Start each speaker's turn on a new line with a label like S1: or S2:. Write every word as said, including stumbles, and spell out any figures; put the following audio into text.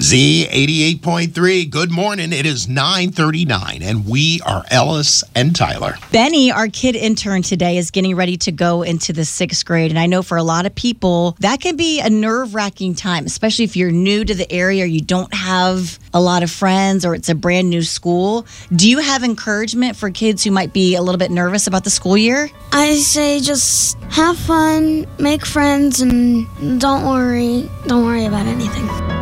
S1: Z eighty-eight point three. Good morning. It is nine thirty-nine, and we are Ellis and Tyler.
S2: Benny, our kid intern today, is getting ready to go into the sixth grade. And I know for a lot of people, that can be a nerve-wracking time, especially if you're new to the area or you don't have a lot of friends or it's a brand new school. Do you have encouragement for kids who might be a little bit nervous about the school year?
S3: I say just have fun, make friends, and don't worry. Don't worry about anything.